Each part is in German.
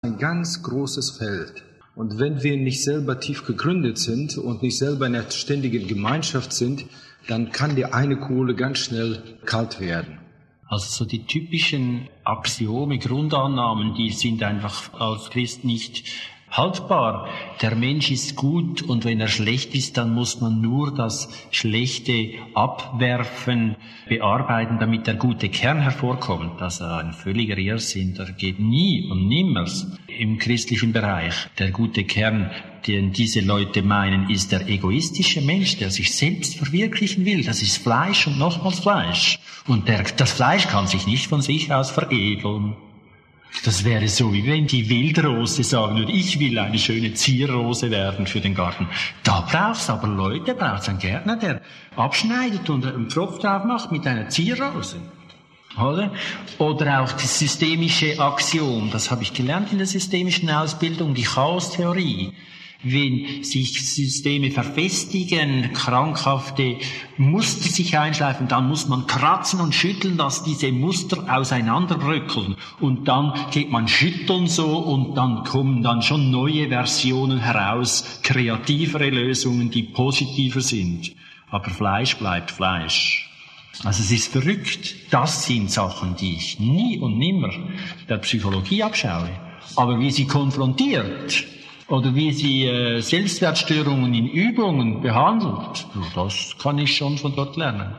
ein ganz großes Feld. Und wenn wir nicht selber tief gegründet sind und nicht selber in einer ständigen Gemeinschaft sind, dann kann die eine Kohle ganz schnell kalt werden. Also so die typischen Axiome, Grundannahmen, die sind einfach als Christ nicht haltbar. Der Mensch ist gut und wenn er schlecht ist, dann muss man nur das Schlechte abwerfen, bearbeiten, damit der gute Kern hervorkommt. Das ist ein völliger Irrsinn. Der geht nie und niemals im christlichen Bereich. Der gute Kern, den diese Leute meinen, ist der egoistische Mensch, der sich selbst verwirklichen will. Das ist Fleisch und nochmals Fleisch. Und das Fleisch kann sich nicht von sich aus veredeln. Das wäre so, wie wenn die Wildrose sagen würde, ich will eine schöne Zierrose werden für den Garten. Da braucht's aber Leute, braucht's einen Gärtner, der abschneidet und einen Pfropf drauf macht mit einer Zierrose. Oder? Oder auch das systemische Axiom, das habe ich gelernt in der systemischen Ausbildung, die Chaostheorie. Wenn sich Systeme verfestigen, krankhafte Muster sich einschleifen, dann muss man kratzen und schütteln, dass diese Muster auseinanderbröckeln. Und dann geht man schütteln so und dann kommen dann schon neue Versionen heraus, kreativere Lösungen, die positiver sind. Aber Fleisch bleibt Fleisch. Also es ist verrückt. Das sind Sachen, die ich nie und nimmer der Psychologie abschaue. Aber wie sie konfrontiert, oder wie sie Selbstwertstörungen in Übungen behandelt, das kann ich schon von dort lernen.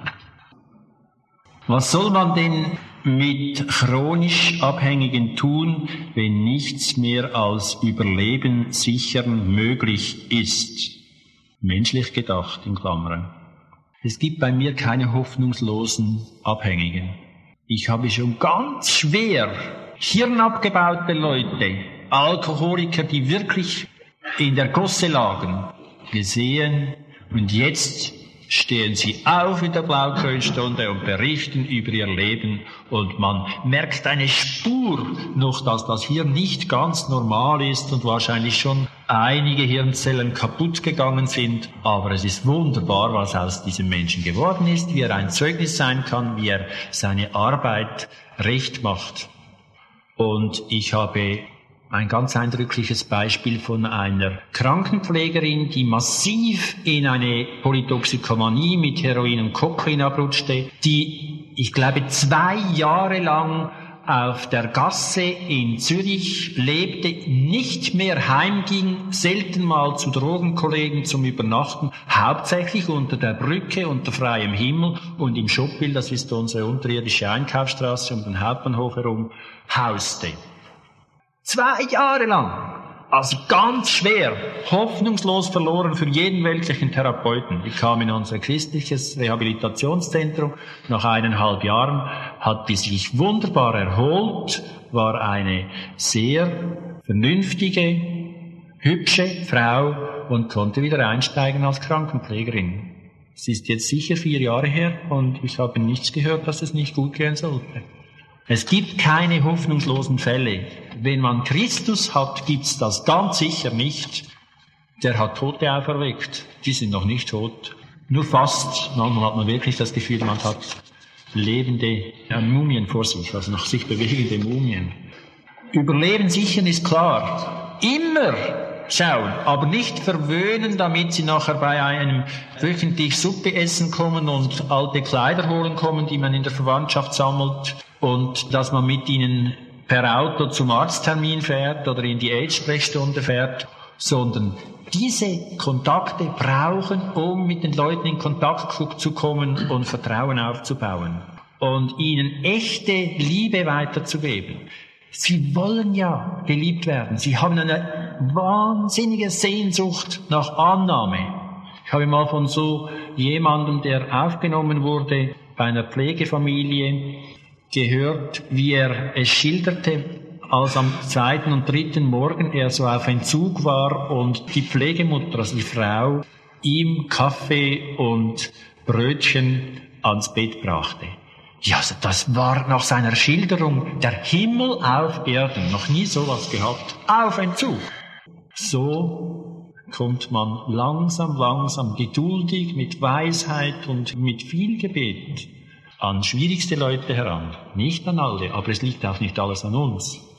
Was soll man denn mit chronisch Abhängigen tun, wenn nichts mehr als Überleben sichern möglich ist? Menschlich gedacht, in Klammern. Es gibt bei mir keine hoffnungslosen Abhängigen. Ich habe schon ganz schwer hirnabgebaute Leute, Alkoholiker, die wirklich in der Gosse lagen, gesehen und jetzt stehen sie auf in der Blaukreuzstunde und berichten über ihr Leben und man merkt eine Spur noch, dass das hier nicht ganz normal ist und wahrscheinlich schon einige Hirnzellen kaputt gegangen sind, aber es ist wunderbar, was aus diesem Menschen geworden ist, wie er ein Zeugnis sein kann, wie er seine Arbeit recht macht. Und ich habe ein ganz eindrückliches Beispiel von einer Krankenpflegerin, die massiv in eine Polytoxikomanie mit Heroin und Kokain abrutschte, die, ich glaube, 2 Jahre lang auf der Gasse in Zürich lebte, nicht mehr heimging, selten mal zu Drogenkollegen zum Übernachten, hauptsächlich unter der Brücke, unter freiem Himmel und im Schoppil, das ist unsere unterirdische Einkaufsstraße um den Hauptbahnhof herum, hauste. 2 Jahre lang. Also ganz schwer, hoffnungslos verloren für jeden weltlichen Therapeuten. Ich kam in unser christliches Rehabilitationszentrum. Nach 1,5 Jahren hat die sich wunderbar erholt, war eine sehr vernünftige, hübsche Frau und konnte wieder einsteigen als Krankenpflegerin. Es ist jetzt sicher 4 Jahre her und ich habe nichts gehört, dass es nicht gut gehen sollte. Es gibt keine hoffnungslosen Fälle. Wenn man Christus hat, gibt's das ganz sicher nicht. Der hat Tote auferweckt. Die sind noch nicht tot. Nur fast. Manchmal hat man wirklich das Gefühl, man hat lebende Mumien vor sich, also noch sich bewegende Mumien. Überleben sichern ist klar. Immer schauen, aber nicht verwöhnen, damit sie nachher bei einem wöchentlich Suppe essen kommen und alte Kleider holen kommen, die man in der Verwandtschaft sammelt. Und dass man mit ihnen per Auto zum Arzttermin fährt oder in die AIDS-Sprechstunde fährt, sondern diese Kontakte brauchen, um mit den Leuten in Kontakt zu kommen und Vertrauen aufzubauen und ihnen echte Liebe weiterzugeben. Sie wollen ja geliebt werden. Sie haben eine wahnsinnige Sehnsucht nach Annahme. Ich habe mal von so jemandem, der aufgenommen wurde bei einer Pflegefamilie, gehört, wie er es schilderte, als am 2. und 3. Morgen er so auf Entzug war und die Pflegemutter, also die Frau, ihm Kaffee und Brötchen ans Bett brachte. Ja, also das war nach seiner Schilderung der Himmel auf Erden, noch nie sowas gehabt, auf Entzug. So kommt man langsam, geduldig, mit Weisheit und mit viel Gebet an schwierigste Leute heran. Nicht an alle, aber es liegt auch nicht alles an uns.